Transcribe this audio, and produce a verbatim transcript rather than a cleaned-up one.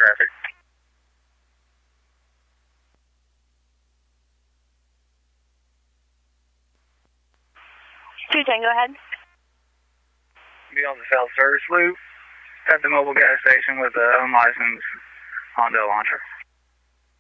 traffic. two ten, go ahead. Be on the South Service Loop at the mobile gas station with the unlicensed Honda Elantra.